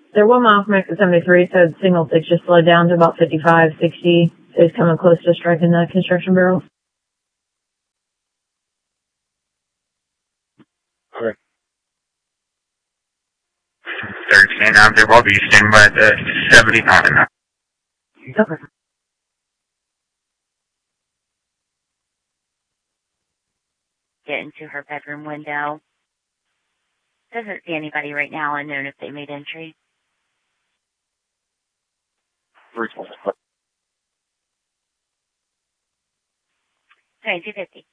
They're 1 mile from exit 73, so signal 6 just slowed down to about 55, 60. So he's coming close to striking the construction barrel. Okay. 13 out there, I'll be standing by the 79. Okay. Get into her bedroom window. Doesn't see anybody right now, unknown if they made entry. 320. Sorry, 250.